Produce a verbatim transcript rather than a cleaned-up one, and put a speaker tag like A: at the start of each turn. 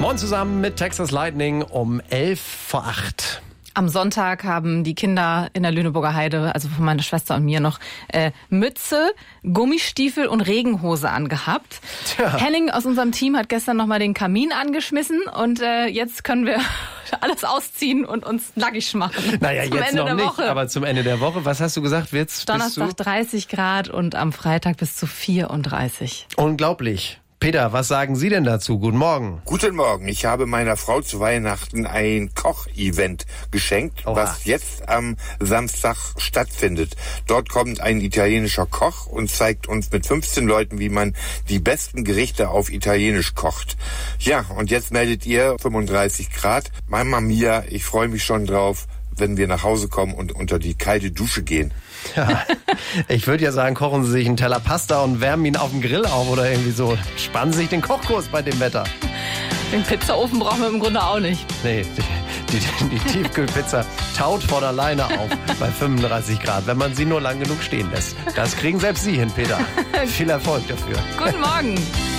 A: Morgen zusammen mit Texas Lightning um elf vor acht.
B: Am Sonntag haben die Kinder in der Lüneburger Heide, also von meiner Schwester und mir noch, äh, Mütze, Gummistiefel und Regenhose angehabt. Tja. Henning aus unserem Team hat gestern nochmal den Kamin angeschmissen und äh, jetzt können wir alles ausziehen und uns nackig machen.
A: Naja, zum jetzt Ende noch der nicht, Woche. Aber zum Ende der Woche. Was hast du gesagt? Wird's
B: Donnerstag dreißig Grad und am Freitag bis zu vierunddreißig.
A: Unglaublich. Peter, was sagen Sie denn dazu? Guten Morgen.
C: Guten Morgen. Ich habe meiner Frau zu Weihnachten ein Koch-Event geschenkt, Oha. was jetzt am Samstag stattfindet. Dort kommt ein italienischer Koch und zeigt uns mit fünfzehn Leuten, wie man die besten Gerichte auf Italienisch kocht. Ja, und jetzt meldet ihr fünfunddreißig Grad. Mamma mia, ich freue mich schon drauf, wenn wir nach Hause kommen und unter die kalte Dusche gehen.
A: Ja, ich würde ja sagen, kochen Sie sich einen Teller Pasta und wärmen ihn auf dem Grill auf oder irgendwie so. Spannen Sie sich den Kochkurs bei dem Wetter.
B: Den Pizzaofen brauchen wir im Grunde auch nicht.
A: Nee, die, die, die Tiefkühlpizza taut von alleine auf bei fünfunddreißig Grad, wenn man sie nur lang genug stehen lässt. Das kriegen selbst Sie hin, Peter. Viel Erfolg dafür.
B: Guten Morgen.